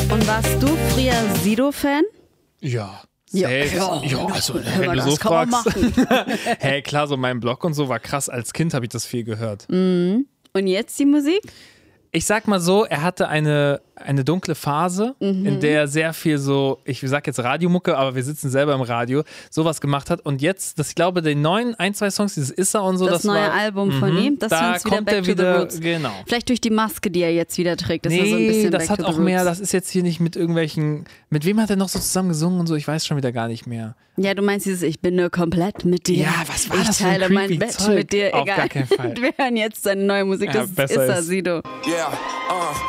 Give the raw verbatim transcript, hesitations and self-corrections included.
Und warst du früher Sido-Fan? Ja. Ja, Hey, ja, ja, also, hör wenn mal, du so das kann man fragst. machen. Hey, klar, so mein Blog und so war krass. Als Kind habe ich das viel gehört. Und jetzt die Musik? Ich sag mal so, er hatte eine, eine dunkle Phase, Mhm. in der er sehr viel so, ich sag jetzt Radiomucke, aber wir sitzen selber im Radio, sowas gemacht hat. Und jetzt, das, ich glaube, den neuen ein, zwei Songs, dieses Issa und so, Das, das, neue war, Album von mhm, ihm, das da ist wieder kommt Back er to the wieder, Roots. genau. Vielleicht durch die Maske, die er jetzt wieder trägt. Das Nee, ist ja so ein bisschen das Back hat to the auch Roots. mehr, das ist jetzt hier nicht mit irgendwelchen, mit wem hat er noch so zusammen gesungen und so, ich weiß schon wieder gar nicht mehr. Ja, du meinst dieses, ich bin nur komplett mit dir. Ja, was war ich das für ein teile mein creepy Bett Zeug? mit dir. Auf Egal. gar keinen Fall. Wir hören jetzt seine neue Musik, Ja, das ist besser Issa ist- Sido. Yeah, uh,